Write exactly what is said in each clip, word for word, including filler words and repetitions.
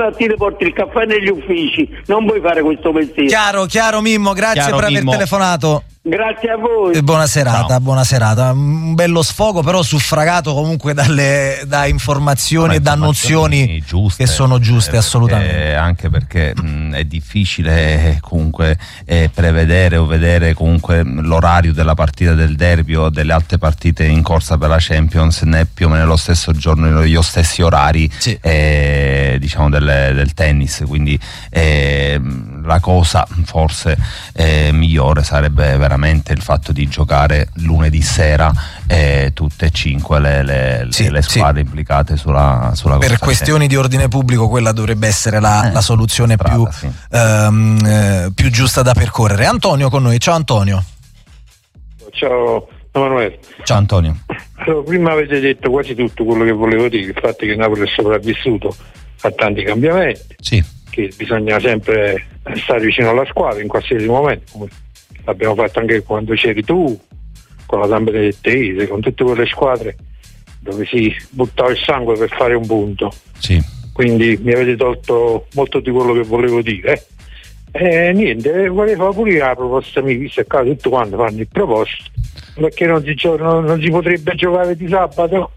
stamattina porti il caffè negli uffici, non puoi fare questo mestiere. Chiaro, chiaro Mimmo, grazie Chiaro, per Mimmo. aver telefonato. Grazie a voi. E buona serata, Ciao. buona serata. Un bello sfogo, però suffragato comunque dalle da informazioni e da nozioni giuste, che sono giuste, eh, assolutamente. perché, anche perché mh, è difficile eh, comunque eh, prevedere o vedere comunque l'orario della partita del derby o delle altre partite in corsa per la Champions né più o meno lo stesso giorno, gli stessi orari, Sì. eh, diciamo del, del tennis, quindi eh, la cosa forse eh, migliore sarebbe veramente il fatto di giocare lunedì sera eh, tutte e cinque le, le, Sì, le squadre sì. implicate sulla, sulla Per corsa questioni di ordine pubblico quella dovrebbe essere la, Eh, la soluzione strada, più, sì. ehm, eh, più giusta da percorrere. Antonio con noi, ciao Antonio. Ciao Emanuele. Ciao Antonio. Allora, prima avete detto quasi tutto quello che volevo dire, il fatto che Napoli è sopravvissuto a tanti cambiamenti, Sì, che bisogna sempre stare vicino alla squadra in qualsiasi momento, come l'abbiamo fatto anche quando c'eri tu, con la San Benedettese, con tutte quelle squadre dove si buttava il sangue per fare un punto. sì. Quindi mi avete tolto molto di quello che volevo dire. E niente, volevo pure io la proposta mia, visto che tutti quanti fanno il proposto, perché non si, gio- non, non si potrebbe giocare di sabato?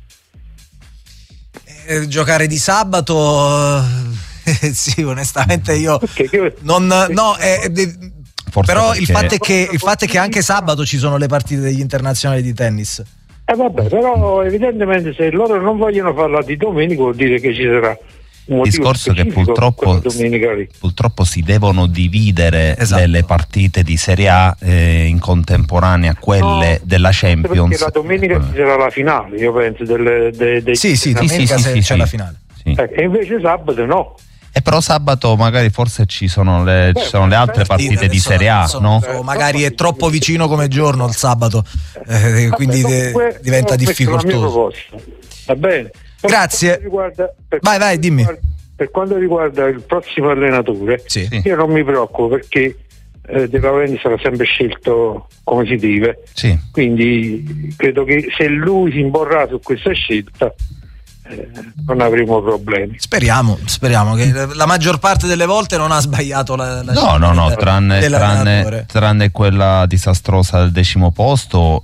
Eh, giocare di sabato eh, sì, onestamente io Perché che- non no eh, de- Forse però perché- il fatto è che il fatto è che anche sabato ci sono le partite degli internazionali di tennis. Eh vabbè, però evidentemente se loro non vogliono farla di domenica vuol dire che ci sarà un Il motivo discorso è che specifico per purtroppo, quella domenica lì. purtroppo si devono dividere Esatto. le, le partite di Serie A eh, in contemporanea a quelle No, della Champions. Perché la domenica ci sarà la finale, io penso, delle, dei, dei Sì, sì, Sì, domenica sì, se sì, c'è sì. la finale. Sì. Eh, e invece sabato no. E però sabato magari forse ci sono le, ci sono le altre partite di Adesso- Serie A, adesso no? non so, magari è troppo vicino come giorno il sabato, eh, quindi Vabbè, de- comunque, diventa io ho messo la mia difficoltoso. proposta. Va bene. Per Grazie. quanto riguarda- per Vai, vai, quanto dimmi. riguarda- Per quanto riguarda il prossimo allenatore, Sì. Sì. io non mi preoccupo perché eh, De Laurenti sarà sempre scelto come si deve. Sì. Quindi credo che se lui si imporrà su questa scelta eh, non avremo problemi. Speriamo, speriamo che la maggior parte delle volte non ha sbagliato la, la No, scelta no, no, del- tranne, dell'allenatore. tranne, tranne quella disastrosa del decimo posto.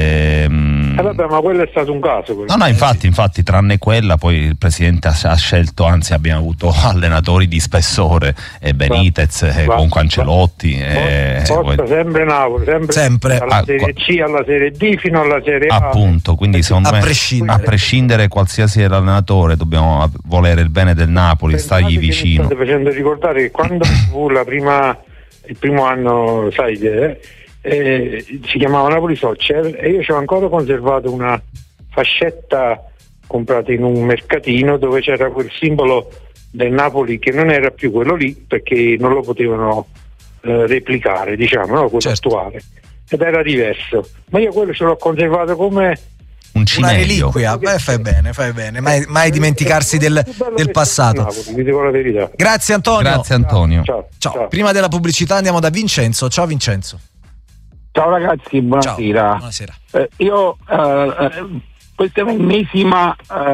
ehm, Eh vabbè, ma quello è stato un caso. quello. No, no, infatti, infatti, tranne quella, poi il presidente ha, ha scelto, anzi abbiamo avuto allenatori di spessore, e Benitez, e Va- comunque va- Ancelotti. e- Forza, poi- sempre Napoli, sempre, Sempre. dalla Ah, Serie qua- C alla Serie D fino alla Serie A. appunto, quindi secondo A me, prescindere. a prescindere qualsiasi allenatore, dobbiamo volere il bene del Napoli, Pensate stargli che mi vicino. state facendo ricordare che quando fu la prima, il primo anno, sai, eh, eh, si chiamava Napoli Soccer e io ci ho ancora conservato una fascetta comprata in un mercatino dove c'era quel simbolo del Napoli che non era più quello lì perché non lo potevano eh, replicare, diciamo, no? Quello Certo. attuale, ed era diverso, ma io quello ce l'ho conservato come Un Una cimelio. reliquia, beh, fai bene, fai bene, mai, mai dimenticarsi del, del passato. Napoli, vi dico la verità. Grazie Antonio. Grazie Antonio. Ciao, Ciao. Prima della pubblicità andiamo da Vincenzo. Ciao Vincenzo. Ciao ragazzi, buonasera. Ciao. Buonasera. Eh, io eh, eh, questa è l'ennesima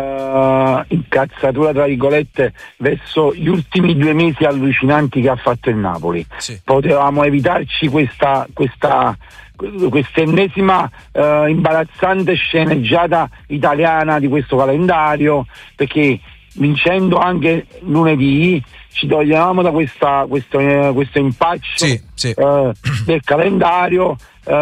eh, incazzatura tra virgolette verso gli ultimi due mesi allucinanti che ha fatto il Napoli. Sì. Potevamo evitarci questa questa quest'ennesima eh, imbarazzante sceneggiata italiana di questo calendario, perché vincendo anche lunedì ci toglievamo da questa, questo, eh, questo impaccio Sì, sì. eh, del calendario, eh,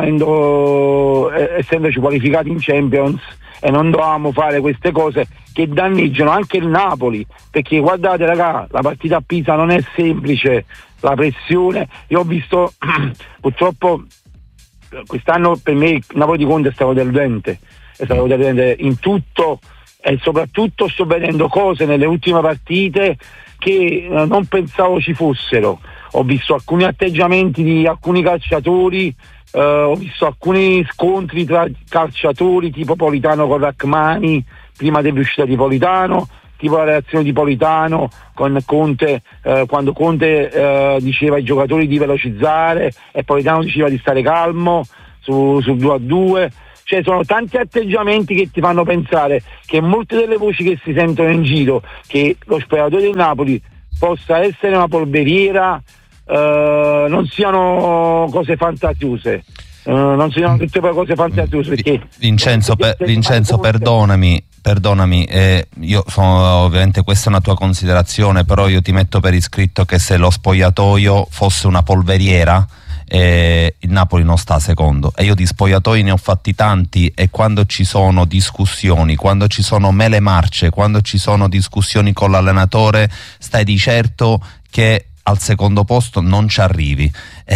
avendo, eh, essendoci qualificati in Champions, e non dovevamo fare queste cose che danneggiano anche il Napoli, perché guardate raga, la partita a Pisa non è semplice, la pressione, io ho visto purtroppo quest'anno per me il Napoli di Conte è stato deludente, è stato deludente in tutto, e soprattutto sto vedendo cose nelle ultime partite che eh, non pensavo ci fossero. Ho visto alcuni atteggiamenti di alcuni calciatori, eh, ho visto alcuni scontri tra calciatori tipo Politano con Rachmani prima dell'uscita di Politano, tipo la reazione di Politano con Conte, eh, quando Conte eh, diceva ai giocatori di velocizzare e Politano diceva di stare calmo su, su due a due. Cioè sono tanti atteggiamenti che ti fanno pensare che molte delle voci che si sentono in giro, che lo spogliatoio del Napoli possa essere una polveriera, uh, non siano cose fantasiose. Uh, non siano tutte cose fantasiose perché Vincenzo, per, Vincenzo perdonami perdonami eh, io sono, ovviamente questa è una tua considerazione, però io ti metto per iscritto che se lo spogliatoio fosse una polveriera eh, il Napoli non sta secondo, e io di spogliatoi ne ho fatti tanti, e quando ci sono discussioni, quando ci sono mele marce, quando ci sono discussioni con l'allenatore, stai di certo che al secondo posto non ci arrivi.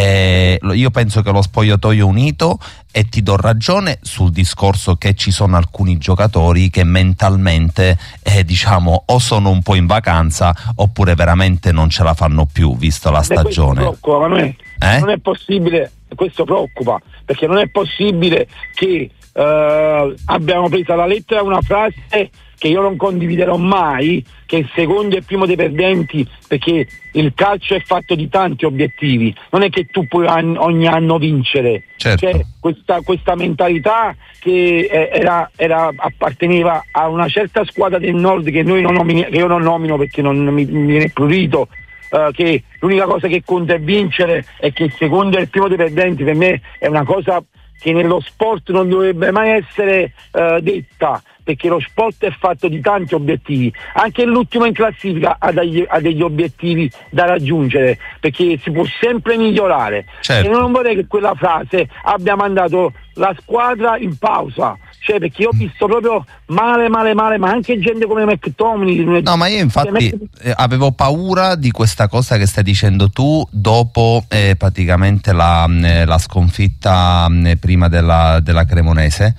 Eh, io penso che lo spogliatoio unito, e ti do ragione sul discorso che ci sono alcuni giocatori che mentalmente eh, diciamo o sono un po' in vacanza oppure veramente non ce la fanno più, visto la stagione. Questo preoccupa, non è, eh? non è possibile, questo preoccupa, perché non è possibile che eh, abbiamo preso alla lettera una frase che io non condividerò mai, che il secondo e il primo dei perdenti, perché il calcio è fatto di tanti obiettivi, non è che tu puoi an- ogni anno vincere. Certo. C'è questa, questa mentalità che eh, era, era, apparteneva a una certa squadra del nord che, noi non nomini, che io non nomino perché non mi, mi viene prurito, uh, che l'unica cosa che conta è vincere, e che il secondo e il primo dei perdenti per me è una cosa che nello sport non dovrebbe mai essere uh, detta, perché lo sport è fatto di tanti obiettivi, anche l'ultimo in classifica ha degli, ha degli obiettivi da raggiungere, perché si può sempre migliorare. Certo. E non vorrei che quella frase abbia mandato la squadra in pausa, cioè perché io ho visto proprio male male male, ma anche gente come McTominay. No, ma io infatti eh, avevo paura di questa cosa che stai dicendo tu dopo eh, praticamente la, eh, la sconfitta eh, prima della, della Cremonese.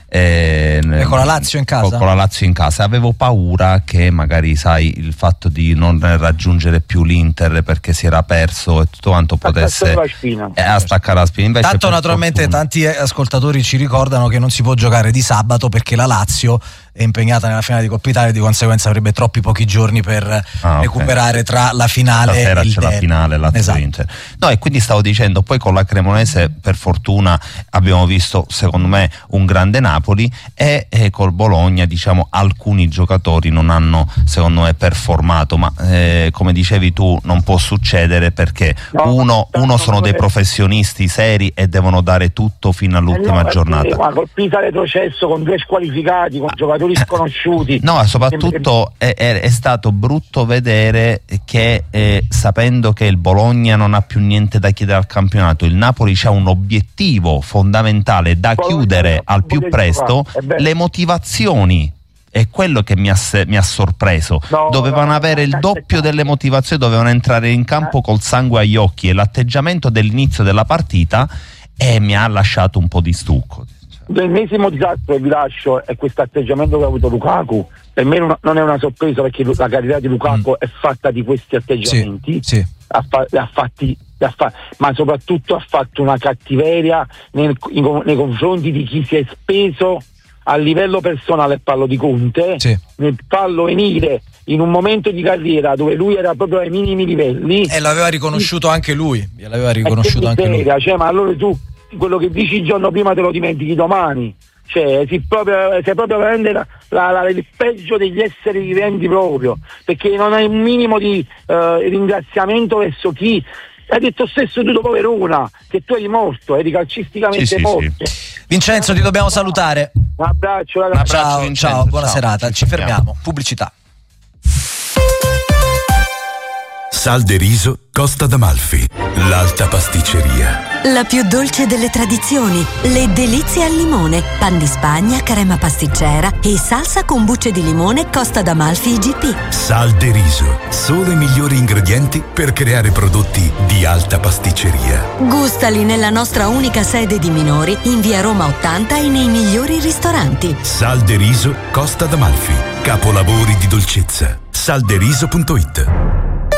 Eh, con la Lazio in casa? Con la Lazio in casa avevo paura che magari, sai, il fatto di non raggiungere più l'Inter perché si era perso e tutto quanto potesse la spina. Eh, a staccare la spina. Invece, tanto naturalmente fortuna, tanti ascoltatori ci ricordano che non si può giocare di sabato perché la Lazio è impegnata nella finale di Coppa Italia, di conseguenza avrebbe troppi pochi giorni per ah, recuperare okay. tra la finale Stasera e il c'è la finale Lazio esatto. Inter. No, e quindi stavo dicendo, poi con la Cremonese per fortuna abbiamo visto secondo me un grande Napoli, e, e col Bologna diciamo alcuni giocatori non hanno secondo me performato, ma eh, come dicevi tu non può succedere perché no, uno, uno sono dei professionisti seri e devono dare tutto fino all'ultima eh no, giornata. Ma col Pisa retrocesso con due squalificati, con giocatori sconosciuti. No, soprattutto è, è, è stato brutto vedere che eh, sapendo che il Bologna non ha più niente da chiedere al campionato, il Napoli c'ha un obiettivo fondamentale da Bologna chiudere al più presto, le motivazioni. È quello che mi ha, mi ha sorpreso. No, dovevano no, avere il doppio delle motivazioni, dovevano entrare in campo col sangue agli occhi, e l'atteggiamento dell'inizio della partita e mi ha lasciato un po' di stucco. L'ennesimo disastro che vi lascio è questo atteggiamento che ha avuto Lukaku. Per me non è una sorpresa, perché la carriera di Lukaku mm. è fatta di questi atteggiamenti, sì, sì. Ha, fa- ha fatti, ha fa- ma soprattutto ha fatto una cattiveria nel, in, nei confronti di chi si è speso a livello personale, parlo di Conte, sì. nel farlo venire in un momento di carriera dove lui era proprio ai minimi livelli. E l'aveva riconosciuto sì. anche lui, l'aveva riconosciuto anche lui. Cioè, ma allora tu quello che dici il giorno prima te lo dimentichi domani, cioè sei proprio, sei proprio veramente la, la, la, il peggio degli esseri viventi, proprio perché non hai un minimo di uh, ringraziamento verso chi hai detto stesso tu dopo Verona che tu eri morto, eri calcisticamente sì, morto. Sì, sì. Vincenzo, ti dobbiamo salutare. Un abbraccio, ragazzi. Ciao, ciao, Vincenzo, ciao, buona ciao. serata. Ci, Ci fermiamo. Pubblicità. Sal de riso Costa d'Amalfi, l'alta pasticceria. La più dolce delle tradizioni, le delizie al limone, pan di Spagna, crema pasticcera e salsa con bucce di limone Costa d'Amalfi I G P. Sal de riso, solo i migliori ingredienti per creare prodotti di alta pasticceria. Gustali nella nostra unica sede di Minori, in via Roma ottanta e nei migliori ristoranti. Sal de riso Costa d'Amalfi, capolavori di dolcezza. salderiso punto it.